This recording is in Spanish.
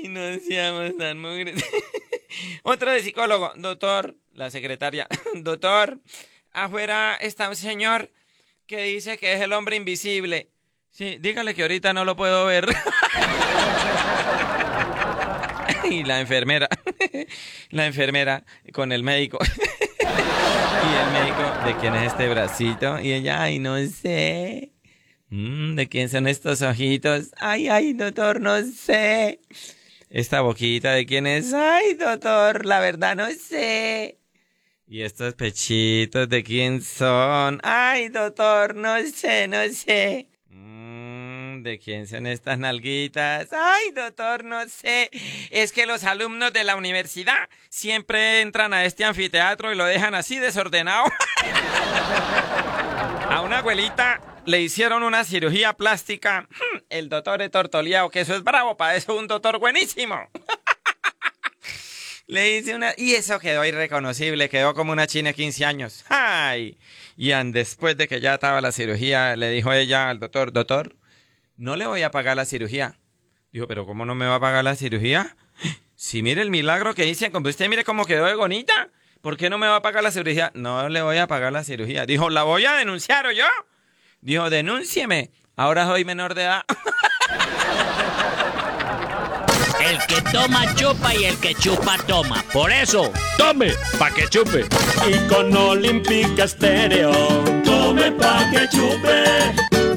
no seamos tan mugres. Otro de psicólogo. Doctor, la secretaria. Doctor, afuera está un señor que dice que es el hombre invisible. Sí, dígale que ahorita no lo puedo ver. Y la enfermera con el médico. Y el médico, ¿de quién es este bracito? Y ella, ay, no sé. ¿De quién son estos ojitos? Ay, doctor, no sé. Esta boquita, ¿de quién es? Ay, doctor, la verdad no sé. ¿Y estos pechitos, de quién son? Ay, doctor, no sé. ¿De quién son estas nalguitas? Ay, doctor, no sé. Es que los alumnos de la universidad siempre entran a este anfiteatro y lo dejan así desordenado. A una abuelita le hicieron una cirugía plástica. El doctor es tortoleado, que eso es bravo, para eso un doctor buenísimo. Le hice una... Y eso quedó irreconocible, quedó como una china de 15 años. ¡Ay! Y después de que ya estaba la cirugía, le dijo ella al doctor, doctor, no le voy a pagar la cirugía. Dijo, pero ¿cómo no me va a pagar la cirugía? Si mire el milagro que hice, como usted mire cómo quedó de bonita, ¿por qué no me va a pagar la cirugía? No le voy a pagar la cirugía. Dijo, ¿la voy a denunciar o yo? Dijo, denúncieme, ahora soy menor de edad. El que toma chupa y el que chupa toma. Por eso, tome pa' que chupe. Y con Olímpica Estéreo, tome pa' que chupe.